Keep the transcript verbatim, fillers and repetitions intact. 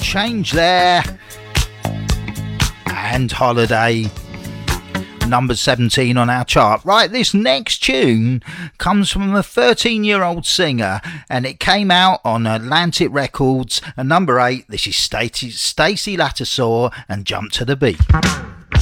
Change there. And Holiday, number seventeen on our chart. Right, this next tune comes from a thirteen year old singer and it came out on Atlantic Records. And number eight, this is Stacey Lattisaw and Jump to the Beat.